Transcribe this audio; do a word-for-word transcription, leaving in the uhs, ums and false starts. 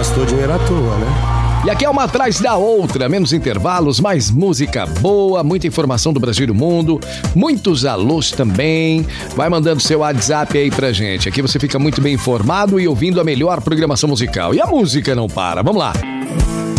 gastou dinheiro à toa, né? E aqui é uma atrás da outra, menos intervalos, mais música boa, muita informação do Brasil e do mundo, muitos alôs também. Vai mandando seu WhatsApp aí pra gente. Aqui você fica muito bem informado e ouvindo a melhor programação musical. E a música não para. Vamos lá.